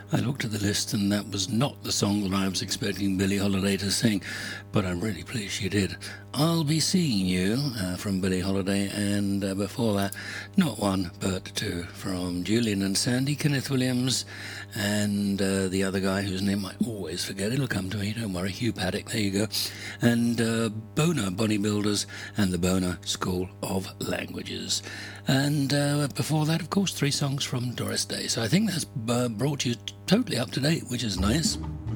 I looked at the list and that was not the song that I was expecting Billie Holiday to sing, but I'm really pleased she did. I'll Be Seeing You from Billie Holiday, and before that, not one but two from Julian and Sandy, Kenneth Williams, and the other guy whose name I always forget. It'll come to me, don't worry, Hugh Paddock, there you go. And Boner Bodybuilders and the Boner School of Languages. And before that, of course, three songs from Doris Day. So I think that's brought you totally up to date, which is nice.